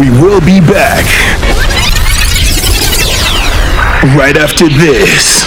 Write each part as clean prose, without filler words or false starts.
We will be back right after this.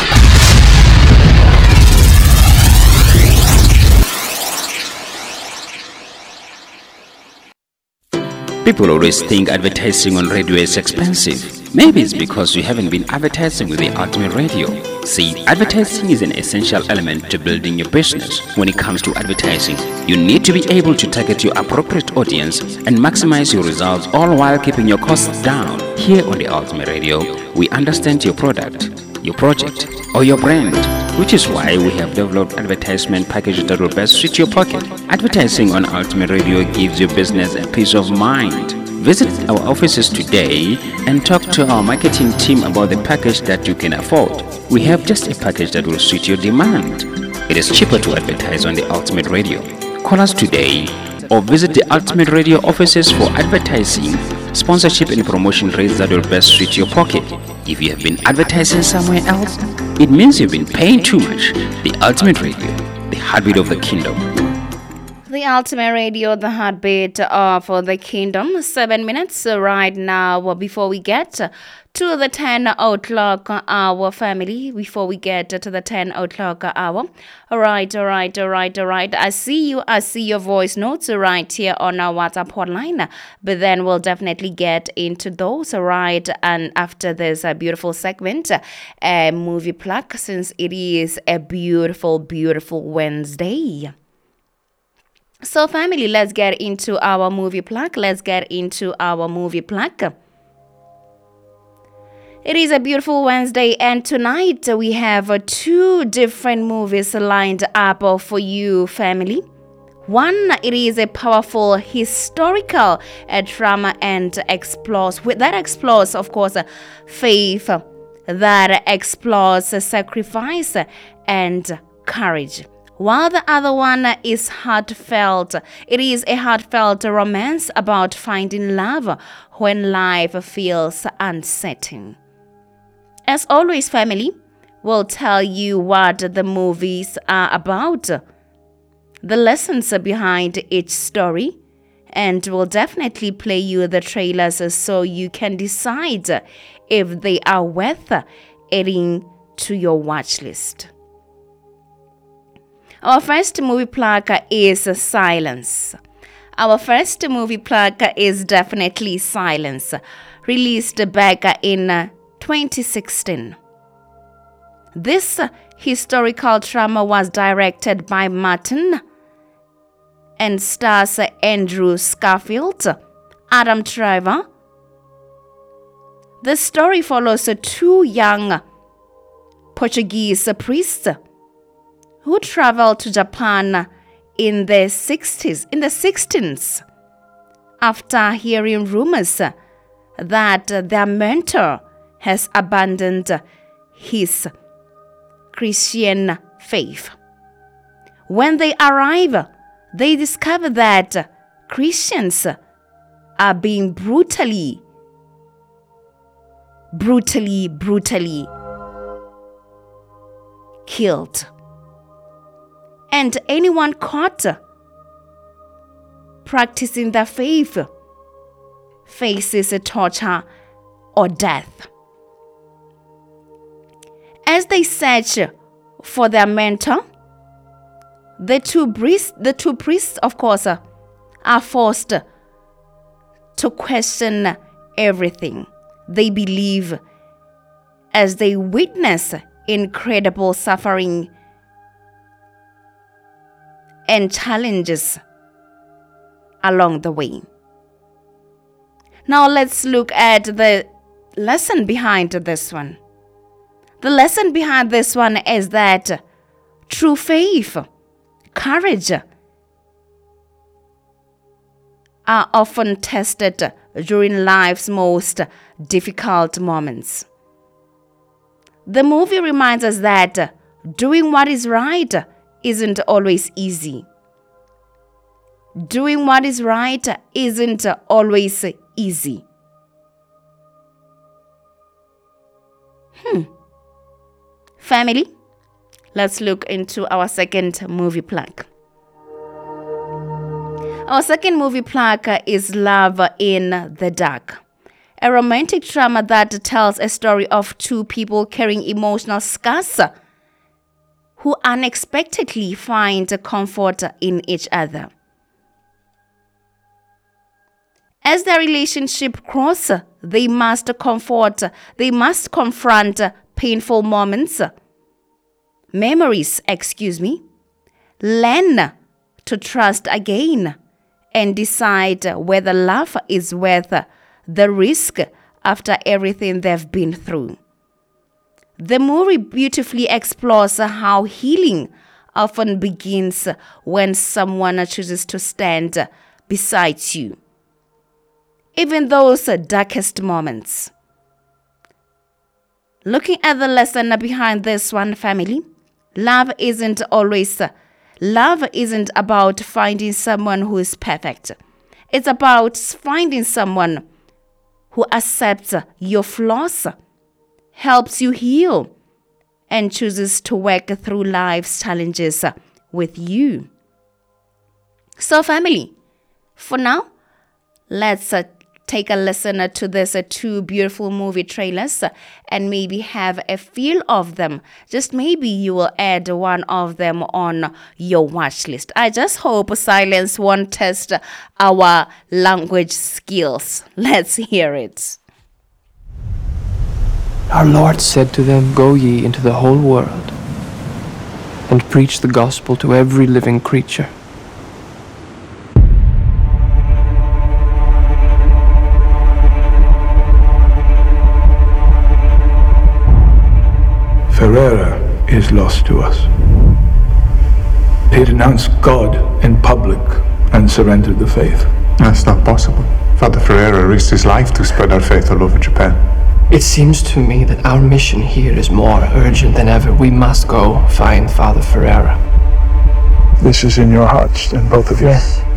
People always think advertising on radio is expensive. Maybe it's because you haven't been advertising with the Ultimate Radio. See, advertising is an essential element to building your business. When it comes to advertising, you need to be able to target your appropriate audience and maximize your results, all while keeping your costs down. Here on the Ultimate Radio, we understand your product, your project, or your brand, which is why we have developed advertisement packages that will best suit your pocket. Advertising on Ultimate Radio gives your business a peace of mind. Visit our offices today and talk to our marketing team about the package that you can afford. We have just a package that will suit your demand. It is cheaper to advertise on the Ultimate Radio. Call us today or visit the Ultimate Radio offices for advertising, sponsorship and promotion rates that will best suit your pocket. If you have been advertising somewhere else, it means you've been paying too much. The Ultimate Radio, the heartbeat of the kingdom. The Ultimate Radio, the heartbeat of the kingdom. 7 minutes right now before we get to the 10 o'clock hour, family. Before we get to the 10 o'clock hour. All right. I see your voice notes right here on our WhatsApp hotline. But then we'll definitely get into those, right? And after this beautiful segment, movie plug, since it is a beautiful, beautiful Wednesday. So, family, let's get into our movie plug. It is a beautiful Wednesday, and tonight we have two different movies lined up for you, family. One, it is a powerful historical drama and explores, of course, faith, that explores sacrifice and courage. While the other one is heartfelt. It is a heartfelt romance about finding love when life feels uncertain. As always, family, we'll tell you what the movies are about, the lessons behind each story, and we'll definitely play you the trailers so you can decide if they are worth adding to your watch list. Our first movie plug is Silence. Our first movie plug is definitely Silence, released back in 2016. This historical drama was directed by Martin and stars Andrew Garfield, Adam Driver. The story follows two young Portuguese priests who traveled to Japan in the 16th, after hearing rumors that their mentor has abandoned his Christian faith. When they arrive, they discover that Christians are being brutally killed. And anyone caught practicing their faith faces torture or death. As they search for their mentor, the two priests, of course, are forced to question everything they believe as they witness incredible suffering and challenges along the way. Now let's look at the lesson behind this one. The lesson behind this one is that true faith, courage are often tested during life's most difficult moments. The movie reminds us that doing what is right isn't always easy. Doing what is right isn't always easy. Family, let's look into our second movie plug. Our second movie plug is Love in the Dark, a romantic drama that tells a story of two people carrying emotional scars who unexpectedly find comfort in each other. As their relationship grows, they must confront painful moments, memories, learn to trust again, and decide whether love is worth the risk after everything they've been through. The movie beautifully explores how healing often begins when someone chooses to stand beside you, even those darkest moments. Looking at the lesson behind this one, family, love isn't about finding someone who is perfect. It's about finding someone who accepts your flaws, helps you heal, and chooses to work through life's challenges with you. So, family, for now, let's take a listen to these two beautiful movie trailers and maybe have a feel of them. Just maybe you will add one of them on your watch list. I just hope silence won't test our language skills. Let's hear it. Our Lord said to them, "Go ye into the whole world and preach the gospel to every living creature. Ferreira is lost to us. He denounced God in public and surrendered the faith. That's not possible. Father Ferreira risked his life to spread our faith all over Japan. It seems to me that our mission here is more urgent than ever. We must go find Father Ferreira." This is in your hearts, and both of you. Yes.